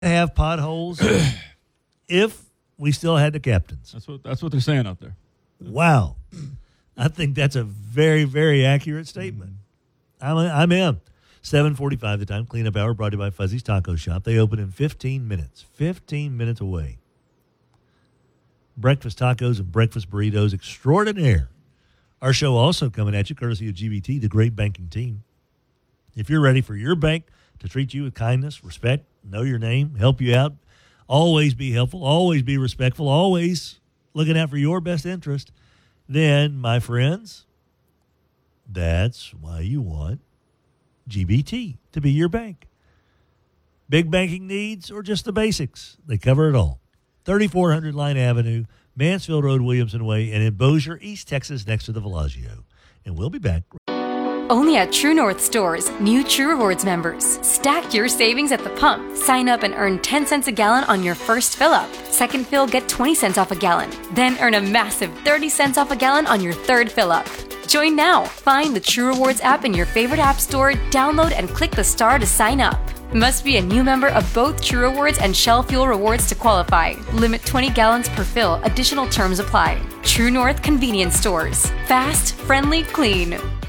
have potholes if we still had the captains. That's what they're saying out there. Wow. I think that's a very, very accurate statement. I'm in. 7:45 the time. Cleanup hour brought to you by Fuzzy's Taco Shop. They open in 15 minutes. 15 minutes away. Breakfast tacos and breakfast burritos extraordinaire. Our show also coming at you courtesy of GBT, the great banking team. If you're ready for your bank to treat you with kindness, respect, know your name, help you out, always be helpful, always be respectful, always looking out for your best interest, then, my friends, that's why you want GBT to be your bank. Big banking needs or just the basics, they cover it all. 3400 Line Avenue, Mansfield Road, Williamson Way, and in Bossier, East Texas, next to the Bellagio. And we'll be back. Only at True North stores, new True Rewards members. Stack your savings at the pump. Sign up and earn 10 cents a gallon on your first fill-up. Second fill, get 20 cents off a gallon. Then earn a massive 30 cents off a gallon on your third fill-up. Join now. Find the True Rewards app in your favorite app store, download and click the star to sign up. Must be a new member of both True Rewards and Shell Fuel Rewards to qualify. Limit 20 gallons per fill. Additional terms apply. True North Convenience Stores. Fast, friendly, clean.